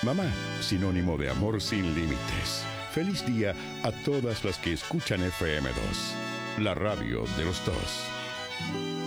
Mamá, sinónimo de amor sin límites. Feliz día a todas las que escuchan FM2, la radio de los dos.